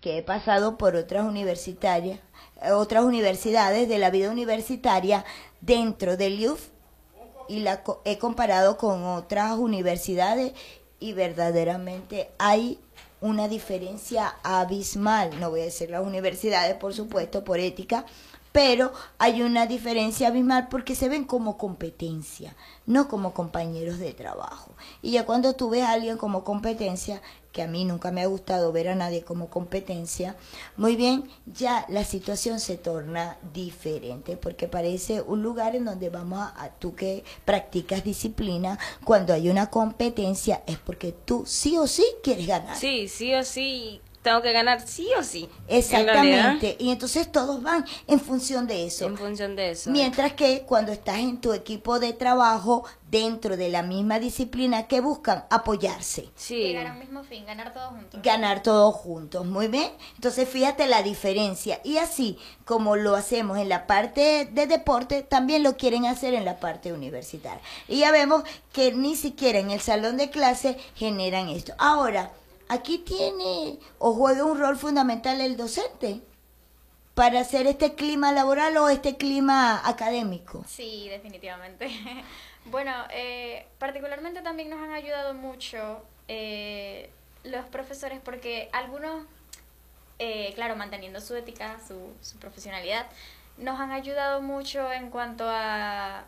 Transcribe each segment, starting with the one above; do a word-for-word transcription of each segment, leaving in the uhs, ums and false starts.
que he pasado por otras universitarias, otras universidades de la vida universitaria dentro del I U F y la he comparado con otras universidades y verdaderamente hay una diferencia abismal. No voy a decir las universidades, por supuesto, por ética, pero hay una diferencia abismal porque se ven como competencia, no como compañeros de trabajo. Y ya cuando tú ves a alguien como competencia, que a mí nunca me ha gustado ver a nadie como competencia, muy bien, ya la situación se torna diferente, porque parece un lugar en donde vamos a, a tú que practicas disciplina, cuando hay una competencia es porque tú sí o sí quieres ganar. Sí, sí o sí. Tengo que ganar sí o sí. Exactamente. Y entonces todos van en función de eso. En función de eso. Mientras que cuando estás en tu equipo de trabajo, dentro de la misma disciplina, que buscan apoyarse. Sí. Llegar al mismo fin, ganar todos juntos. Ganar todos juntos, muy bien. Entonces fíjate la diferencia. Y así como lo hacemos en la parte de deporte, también lo quieren hacer en la parte universitaria. Y ya vemos que ni siquiera en el salón de clase generan esto. Ahora, aquí tiene o juega un rol fundamental el docente para hacer este clima laboral o este clima académico. Sí, definitivamente. Bueno, eh, particularmente también nos han ayudado mucho eh, los profesores porque algunos, eh, claro, manteniendo su ética, su, su profesionalidad, nos han ayudado mucho en cuanto a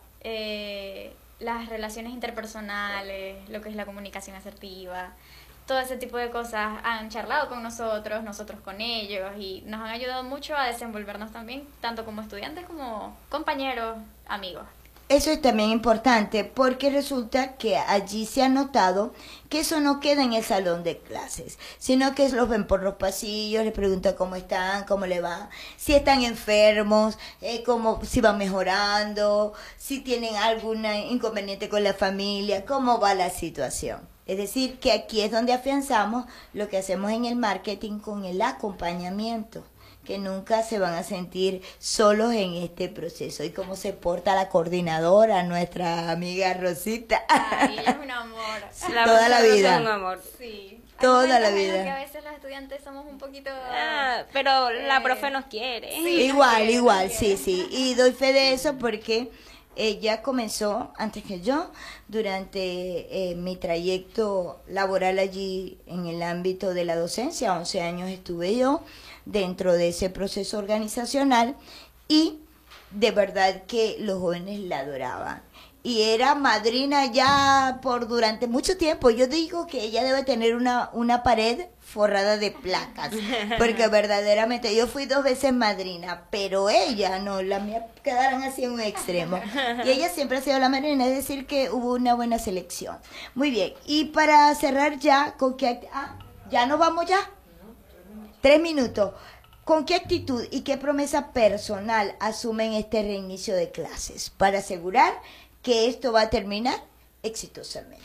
eh, las relaciones interpersonales, lo que es la comunicación asertiva. Todo ese tipo de cosas han charlado con nosotros, nosotros con ellos, y nos han ayudado mucho a desenvolvernos también, tanto como estudiantes como compañeros, amigos. Eso es también importante porque resulta que allí se ha notado que eso no queda en el salón de clases, sino que los ven por los pasillos, les preguntan cómo están, cómo le va, si están enfermos, eh, cómo, si van mejorando, si tienen algún inconveniente con la familia, cómo va la situación. Es decir, que aquí es donde afianzamos lo que hacemos en el marketing con el acompañamiento, que nunca se van a sentir solos en este proceso. Y cómo se porta la coordinadora, nuestra amiga Rosita. Ay, ella es un amor. La Toda la vida. Es un amor. Sí. Toda Hay la momentos en los vida. que a veces los estudiantes somos un poquito... Ah, pero la eh, profe nos quiere. sí. Igual, nos igual, quiere, sí, nos sí. Y doy fe de eso porque ella comenzó antes que yo durante eh, mi trayecto laboral allí en el ámbito de la docencia. once años estuve yo dentro de ese proceso organizacional y de verdad que los jóvenes la adoraban. Y era madrina ya por durante mucho tiempo. Yo digo que ella debe tener una, una pared forrada de placas, porque verdaderamente yo fui dos veces madrina, pero ella no, las mías quedaron así en un extremo. Y ella siempre ha sido la madrina, es decir que hubo una buena selección. Muy bien, y para cerrar ya, ¿con qué? Ah, ¿ya nos vamos ya? Tres minutos. ¿Con qué actitud y qué promesa personal asumen este reinicio de clases para asegurar que esto va a terminar exitosamente?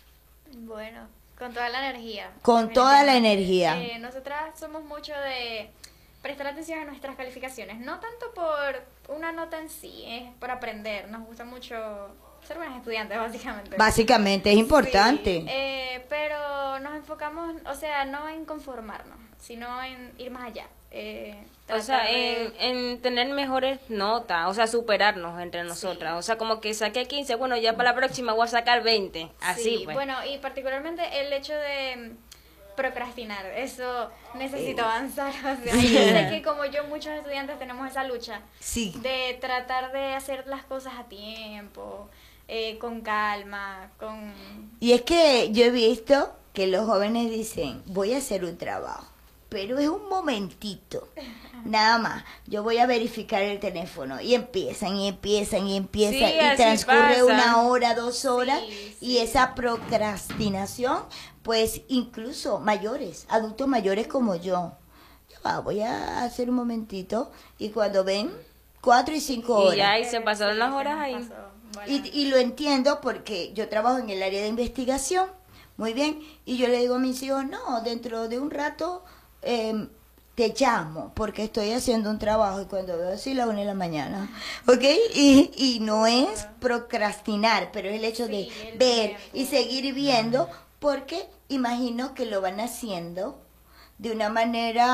Bueno, con toda la energía. Con toda la definitivamente. energía. Eh, nosotras somos mucho de prestar atención a nuestras calificaciones, no tanto por una nota en sí, es por aprender. Nos gusta mucho ser buenas estudiantes, básicamente. Básicamente es importante. Sí, eh, pero nos enfocamos, o sea, no en conformarnos, sino en ir más allá. Eh, O sea, tratar de- en, en tener mejores notas, o sea, superarnos entre nosotras. O sea, como que saqué quince, bueno, ya para la próxima voy a sacar veinte. Así, Sí, pues. bueno, y particularmente el hecho de mm, procrastinar, eso necesito avanzar. O sea, Sí. yo sé que como yo, muchos estudiantes tenemos esa lucha Sí. de tratar de hacer las cosas a tiempo, eh, con calma, con... Y es que yo he visto que los jóvenes dicen, voy a hacer un trabajo, pero es un momentito, nada más. Yo voy a verificar el teléfono y empiezan y empiezan y empiezan Sí, y así transcurre pasa. una hora, dos horas Sí, y sí. esa procrastinación, pues incluso mayores, adultos mayores como yo. Ya va, voy a hacer un momentito y cuando ven cuatro y cinco horas. Y ya, y se pasaron Sí, las se horas nos ahí. pasó. Bueno, Y, y lo entiendo porque yo trabajo en el área de investigación, muy bien, y yo le digo a mis hijos, no, dentro de un rato eh, te llamo porque estoy haciendo un trabajo y cuando veo así la una de la mañana, ¿ok? Y, y no es procrastinar, pero es el hecho de Sí, el ver tiempo. y seguir viendo porque imagino que lo van haciendo de una manera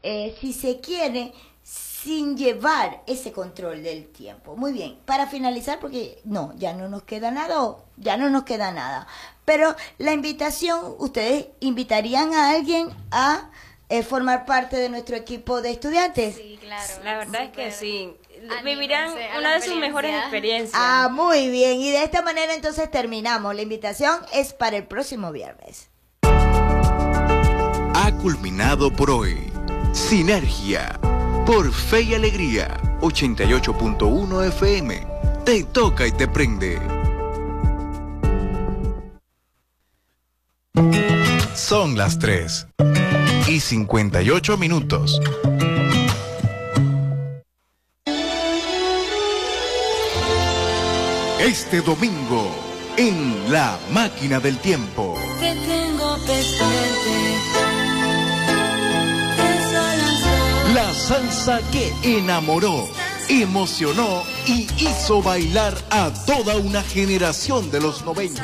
eh, si se quiere, sin llevar ese control del tiempo. Muy bien, para finalizar, porque no, ya no nos queda nada, ya no nos queda nada. Pero la invitación, ¿ustedes invitarían a alguien a eh, formar parte de nuestro equipo de estudiantes? Sí, claro. La verdad Super. es que sí. Anímense Vivirán a la una de sus experiencia. mejores experiencias. Ah, muy bien. Y de esta manera entonces terminamos. La invitación es para el próximo viernes. Ha culminado por hoy Sinergia por Fe y Alegría ochenta y ocho punto uno F M. Te toca y te prende. Son las tres y cincuenta y ocho minutos. Este domingo en La Máquina del Tiempo. Te tengo presente. La salsa que enamoró, emocionó y hizo bailar a toda una generación de los noventa.